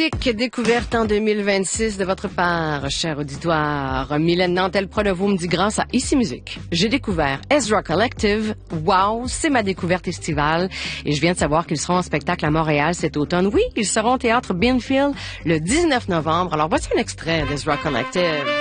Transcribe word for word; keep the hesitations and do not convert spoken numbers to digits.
Musique découverte en deux mille vingt-six de votre part, cher auditoire. Mylène Nantel-Pronovo me dit grâce à Ici Musique. J'ai découvert Ezra Collective. Wow, c'est ma découverte estivale. Et je viens de savoir qu'ils seront en spectacle à Montréal cet automne. Oui, ils seront au Théâtre Binfield le dix-neuf novembre. Alors voici un extrait d'Ezra Collective.